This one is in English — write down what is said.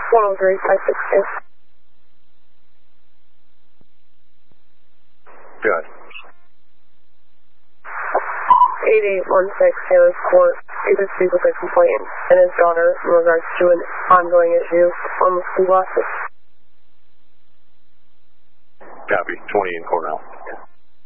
103-562. Good. 8816 Taylor's Court. He could speak with a complainant and his daughter in regards to an ongoing issue on the school glasses. Copy. 20 in court now.